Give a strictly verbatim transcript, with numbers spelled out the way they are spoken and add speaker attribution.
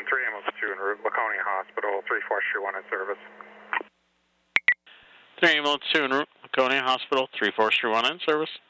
Speaker 1: three ambulance two en route, Laconia Hospital, three forestry one in service.
Speaker 2: three ambulance two en route, Laconia Hospital, three forestry one in service.